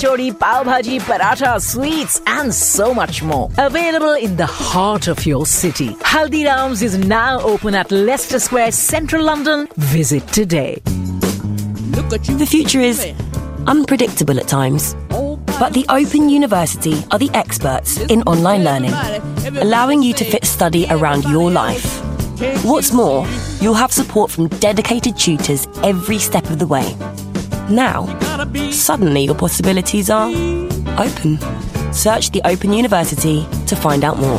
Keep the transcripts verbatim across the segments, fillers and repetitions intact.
kachori, pav bhaji, paratha, sweets and so much more. Available in the heart of your city. Haldiram's is now open at Leicester Square, Central London. Visit today. The future is unpredictable at times, but the Open University are the experts in online learning, allowing you to fit study around your life. What's more, you'll have support from dedicated tutors every step of the way. Now, suddenly your possibilities are open. Search the Open University to find out more.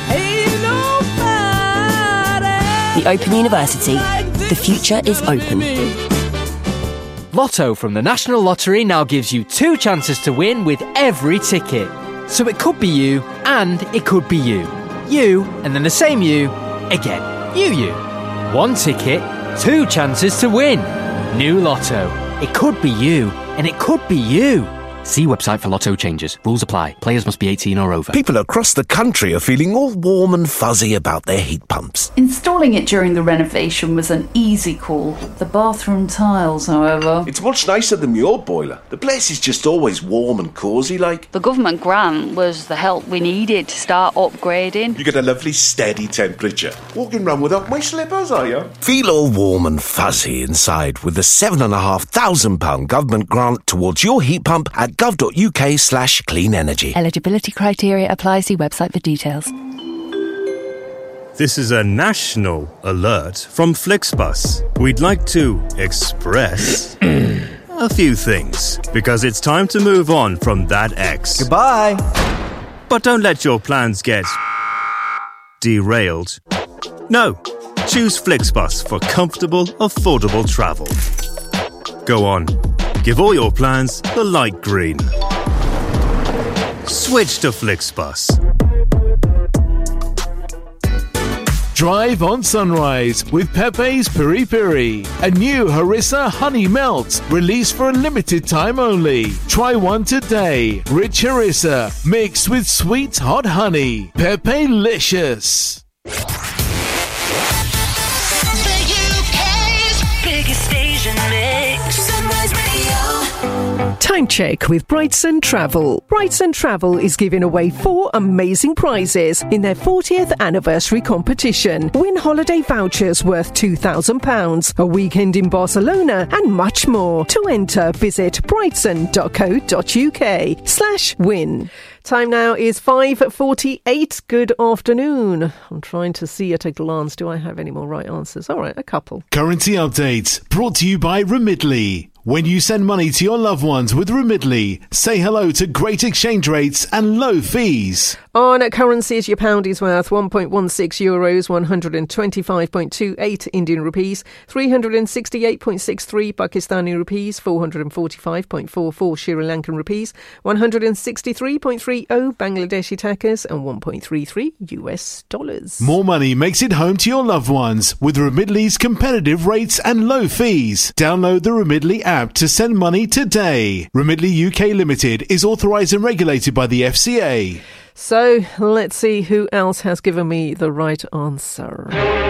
The Open University. The future is open. Lotto from the National Lottery now gives you two chances to win with every ticket. So it could be you, and it could be you. You, and then the same you, again. You, you. One ticket, two chances to win. New Lotto. It could be you, and it could be you. See website for Lotto changes. Rules apply. Players must be eighteen or over. People across the country are feeling all warm and fuzzy about their heat pumps. Installing it during the renovation was an easy call. The bathroom tiles, however... It's much nicer than your boiler. The place is just always warm and cosy like. The government grant was the help we needed to start upgrading. You get a lovely steady temperature. Walking around without my slippers, are you? Feel all warm and fuzzy inside with the seven and a half thousand pound government grant towards your heat pump at gov.uk slash clean energy. Eligibility criteria apply. See website for details. This is a national alert from Flixbus. We'd like to express a few things because it's time to move on from that ex. Goodbye. But don't let your plans get derailed. No, choose Flixbus for comfortable, affordable travel. Go on. Give all your plans the light green. Switch to Flixbus. Drive on sunrise with Pepe's Piri Piri. A new harissa honey melt released for a limited time only. Try one today. Rich harissa mixed with sweet hot honey. Pepe-licious. Time check with Brightson Travel. Brightson Travel is giving away four amazing prizes in their fortieth anniversary competition. Win holiday vouchers worth two thousand pounds, a weekend in Barcelona and much more. To enter, visit brightson.co.uk slash win. Time now is five forty-eight. Good afternoon. I'm trying to see at a glance, do I have any more right answers? All right, a couple. Currency update brought to you by Remitly. When you send money to your loved ones with Remitly, say hello to great exchange rates and low fees. On currencies, your pound is worth one point one six euros, one hundred twenty-five point two eight Indian rupees, three hundred sixty-eight point six three Pakistani rupees, four hundred forty-five point four four Sri Lankan rupees, one hundred sixty-three point three zero Bangladeshi takas and one point three three U S dollars. More money makes it home to your loved ones with Remitly's competitive rates and low fees. Download the Remitly app to send money today. Remitly U K Limited is authorised and regulated by the F C A. So let's see who else has given me the right answer.